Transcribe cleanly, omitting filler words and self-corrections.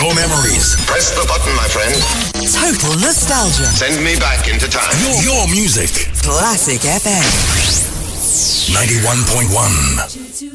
your memories. Press the button, my friend. Total nostalgia. Send me back into time. Your music. Classic FM. 91.1.